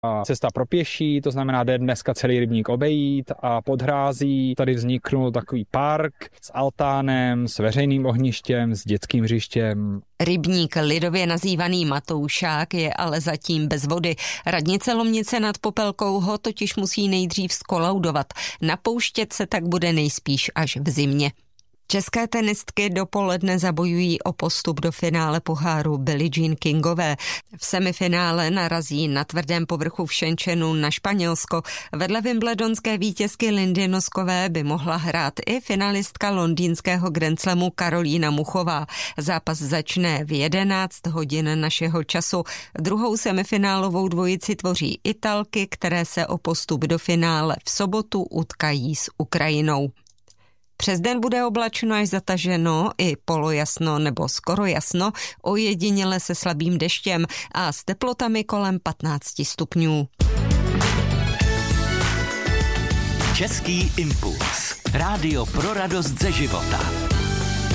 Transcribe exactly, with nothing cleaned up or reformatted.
cesta pro pěší, to znamená, jde dneska celý rybník obejít a pod hrází tady vzniknul takový park s altánem, s veřejným ohništěm, s dětským hřištěm. Rybník, lidově nazývaný Matoušák, je ale zatím bez vody. Radnice Lomnice nad Popelkou ho totiž musí nejdřív skolaudovat. Napouštět se tak bude nejspíš až v zimě. České tenistky dopoledne zabojují o postup do finále poháru Billie Jean Kingové. V semifinále narazí na tvrdém povrchu v Shenzhenu na Španělsko. Vedle wimbledonské vítězky Lindy Noskové by mohla hrát i finalistka londýnského Grand Slamu Karolína Muchová. Zápas začne v jedenáct hodin našeho času. Druhou semifinálovou dvojici tvoří Italky, které se o postup do finále v sobotu utkají s Ukrajinou. Přes den bude oblačno až zataženo, i polojasno nebo skoro jasno, ojediněle se slabým deštěm a s teplotami kolem patnáct stupňů. Český impuls. Rádio pro radost ze života.